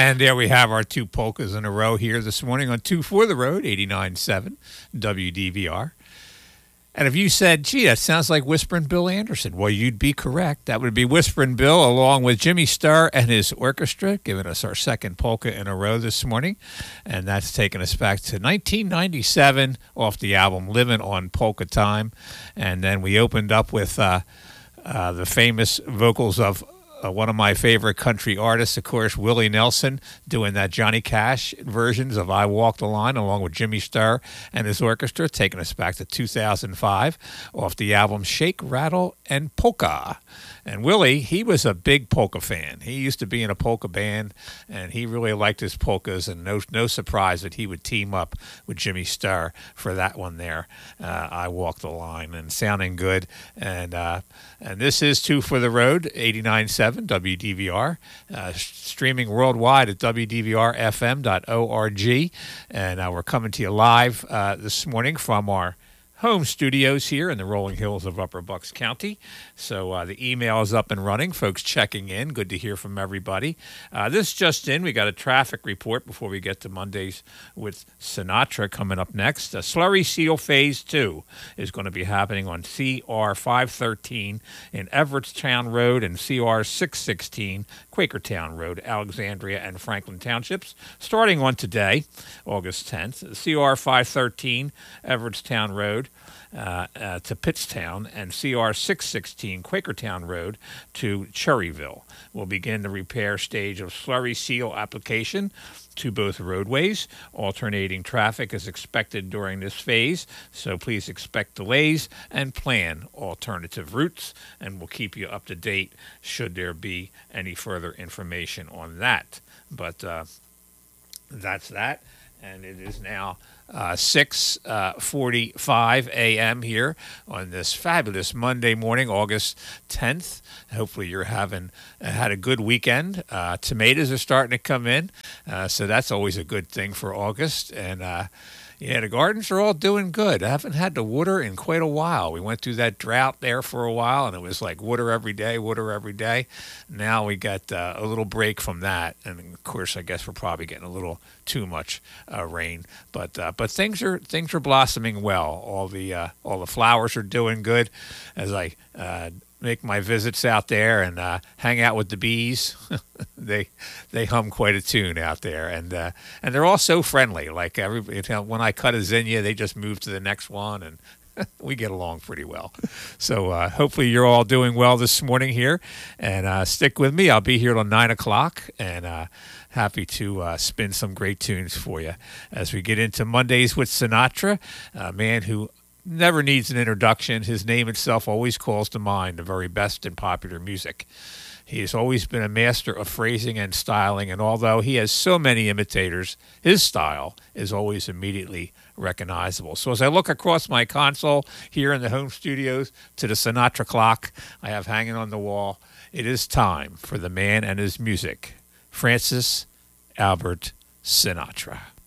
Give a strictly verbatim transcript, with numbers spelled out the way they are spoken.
And there we have our two polkas in a row here this morning on Two for the Road, eighty-nine point seven W D V R. And if you said, gee, that sounds like Whisperin' Bill Anderson, well, you'd be correct. That would be Whisperin' Bill along with Jimmy Starr and his orchestra, giving us our second polka in a row this morning. And that's taking us back to nineteen ninety-seven off the album Livin' on Polka Time. And then we opened up with uh, uh, the famous vocals of Uh, one of my favorite country artists, of course, Willie Nelson, doing that Johnny Cash versions of I Walk the Line along with Jimmy Starr and his orchestra, taking us back to two thousand five off the album Shake, Rattle, and Polka. And Willie, he was a big polka fan. He used to be in a polka band, and he really liked his polkas, and no no surprise that he would team up with Jimmy Starr for that one there, uh, I Walk the Line, and sounding good. And uh, and this is Two for the Road, eighty-nine point seven W D V R, uh, streaming worldwide at W D V R F M dot org. And uh, we're coming to you live uh, this morning from our home studios here in the rolling hills of Upper Bucks County. So uh, the email is up and running. Folks checking in. Good to hear from everybody. Uh, this just in, we got a traffic report before we get to Mondays with Sinatra coming up next. Uh, Slurry Seal Phase two is going to be happening on C R five thirteen in Everettstown Road and C R six sixteen Quakertown Road, Alexandria and Franklin Townships, starting on today, August tenth. C R five thirteen Everettstown Road Uh, uh, to Pittstown, and C R six sixteen Quakertown Road to Cherryville. We'll begin the repair stage of slurry seal application to both roadways. Alternating traffic is expected during this phase, so please expect delays and plan alternative routes, and we'll keep you up to date should there be any further information on that. But uh, that's that, and it is now Uh, six forty-five a.m. here on this fabulous Monday morning, August tenth. Hopefully you're having uh, had a good weekend. Uh, tomatoes are starting to come in, uh, so that's always a good thing for August. And uh, yeah, the gardens are all doing good. I haven't had to water in quite a while. We went through that drought there for a while, and it was like water every day, water every day. Now we got uh, a little break from that, and of course, I guess we're probably getting a little too much uh, rain. But uh, but things are things are blossoming well. All the uh, all the flowers are doing good. As I uh, make my visits out there and uh, hang out with the bees, they they hum quite a tune out there, and uh, and they're all so friendly. Like every you know, when I cut a zinnia, they just move to the next one, and we get along pretty well. So uh, hopefully you're all doing well this morning here, and uh, stick with me. I'll be here till nine o'clock, and uh, happy to uh, spin some great tunes for you as we get into Mondays with Sinatra, a man who never needs an introduction. His name itself always calls to mind the very best in popular music. He has always been a master of phrasing and styling, and although he has so many imitators, his style is always immediately recognizable. So as I look across my console here in the home studios to the Sinatra clock I have hanging on the wall, it is time for the man and his music, Francis Albert Sinatra.